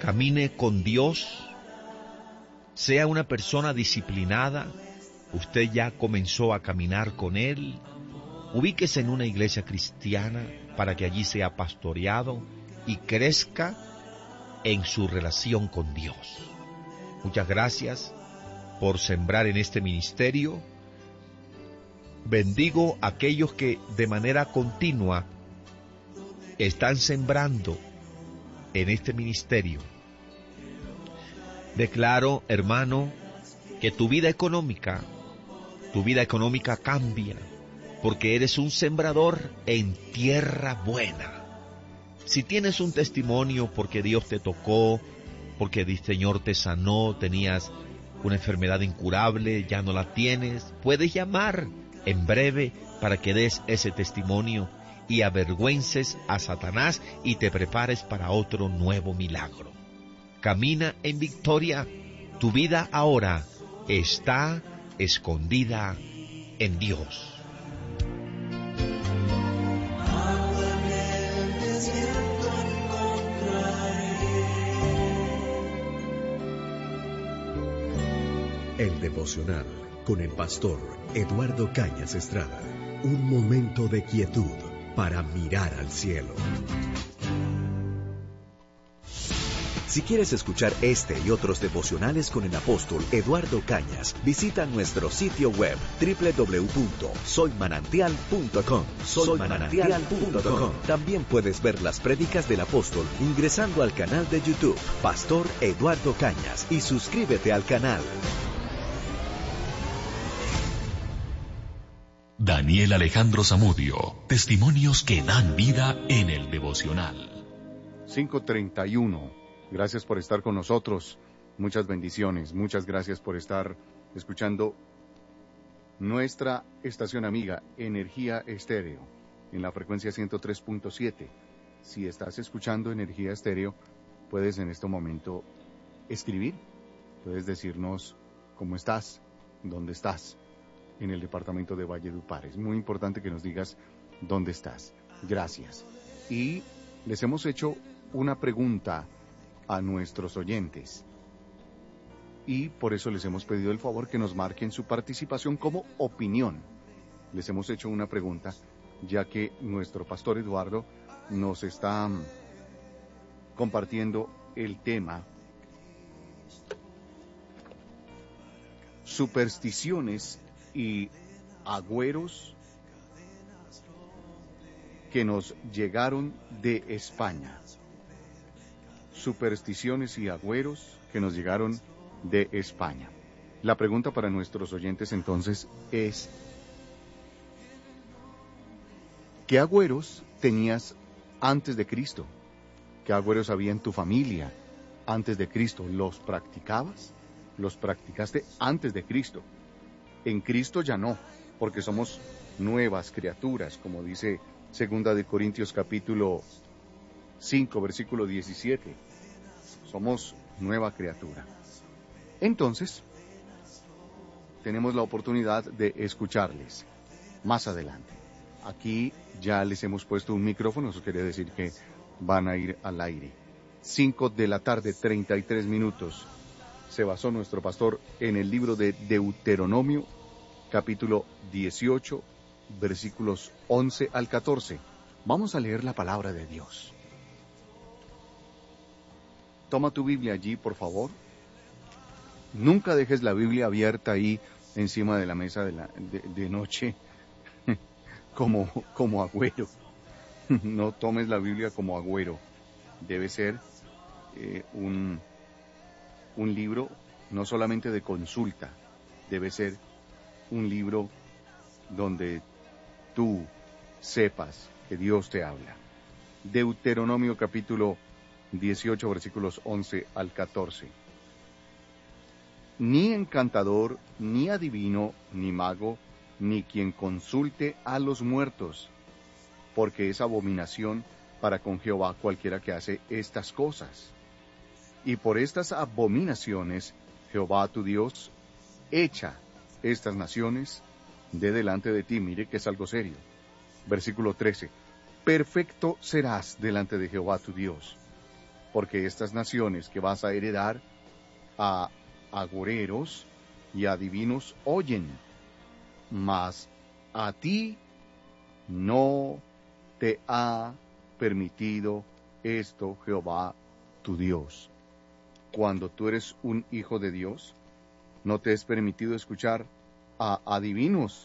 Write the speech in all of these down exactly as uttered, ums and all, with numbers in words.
camine con Dios, sea una persona disciplinada. Usted ya comenzó a caminar con Él. Ubíquese en una iglesia cristiana para que allí sea pastoreado y crezca en su relación con Dios. Muchas gracias por sembrar en este ministerio. Bendigo a aquellos que de manera continua están sembrando en este ministerio. Declaro, hermano, que tu vida económica, tu vida económica cambia, porque eres un sembrador en tierra buena. Si tienes un testimonio porque Dios te tocó, porque el Señor te sanó, tenías una enfermedad incurable, ya no la tienes, puedes llamar en breve para que des ese testimonio y avergüences a Satanás y te prepares para otro nuevo milagro. Camina en victoria. Tu vida ahora está escondida en Dios. El devocional con el pastor Eduardo Cañas Estrada. Un momento de quietud para mirar al cielo. Si quieres escuchar este y otros devocionales con el apóstol Eduardo Cañas, visita nuestro sitio web doble u doble u doble u punto soy manantial punto com. soy manantial punto com. También puedes ver las prédicas del apóstol ingresando al canal de YouTube Pastor Eduardo Cañas y suscríbete al canal. Daniel Alejandro Zamudio, testimonios que dan vida en el devocional. cinco treinta y uno. Gracias por estar con nosotros. Muchas bendiciones. Muchas gracias por estar escuchando nuestra estación amiga Energía Estéreo en la frecuencia ciento tres punto siete. Si estás escuchando Energía Estéreo, puedes en este momento escribir. Puedes decirnos cómo estás, dónde estás en el departamento de Valledupar. Es muy importante que nos digas dónde estás. Gracias. Y les hemos hecho una pregunta a nuestros oyentes y por eso les hemos pedido el favor que nos marquen su participación como opinión. Les hemos hecho una pregunta ya que nuestro pastor Eduardo nos está compartiendo el tema supersticiones y agüeros que nos llegaron de España. Supersticiones y agüeros que nos llegaron de España. La pregunta para nuestros oyentes entonces es: ¿qué agüeros tenías antes de Cristo? ¿Qué agüeros había en tu familia antes de Cristo? ¿Los practicabas? ¿Los practicaste antes de Cristo? En Cristo ya no, porque somos nuevas criaturas, como dice Segunda de Corintios capítulo cinco, versículo diecisiete. Somos nueva criatura. Entonces, tenemos la oportunidad de escucharles más adelante. Aquí ya les hemos puesto un micrófono, eso quiere decir que van a ir al aire. cinco de la tarde, treinta y tres minutos. Se basó nuestro pastor en el libro de Deuteronomio, capítulo dieciocho, versículos once al catorce. Vamos a leer la palabra de Dios. Toma tu Biblia allí, por favor. Nunca dejes la Biblia abierta ahí encima de la mesa de, la, de, de noche como, como agüero. No tomes la Biblia como agüero. Debe ser eh, un, un libro no solamente de consulta, debe ser un libro donde tú sepas que Dios te habla. Deuteronomio capítulo dieciocho, versículos once al catorce. Ni encantador, ni adivino, ni mago, ni quien consulte a los muertos, porque es abominación para con Jehová cualquiera que hace estas cosas. Y por estas abominaciones, Jehová tu Dios echa estas naciones de delante de ti. Mire que es algo serio. Versículo trece. Perfecto serás delante de Jehová tu Dios, porque estas naciones que vas a heredar a agoreros y adivinos oyen, mas a ti no te ha permitido esto Jehová tu Dios. Cuando tú eres un hijo de Dios, no te es permitido escuchar a adivinos,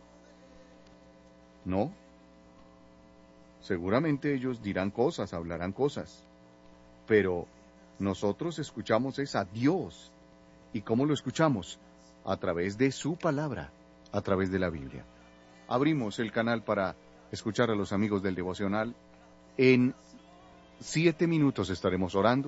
¿no? Seguramente ellos dirán cosas, hablarán cosas, pero nosotros escuchamos es a Dios. ¿Y cómo lo escuchamos? A través de su palabra, a través de la Biblia. Abrimos el canal para escuchar a los amigos del devocional. En siete minutos estaremos orando.